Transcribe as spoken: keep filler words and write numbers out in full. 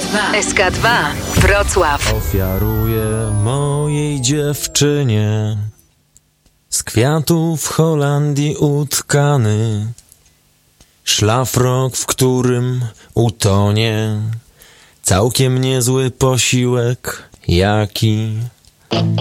dwa. S K dwa Wrocław. Ofiaruję mojej dziewczynie z kwiatów w Holandii utkany szlafrok, w którym utonie całkiem niezły posiłek, jaki